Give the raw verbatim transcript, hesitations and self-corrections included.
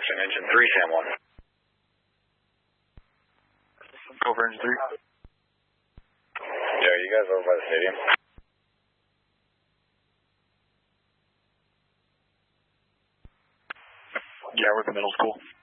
Houston, engine three, Sam one. Over engine three. Yeah, you guys over by the stadium? Yeah, we're at the middle school.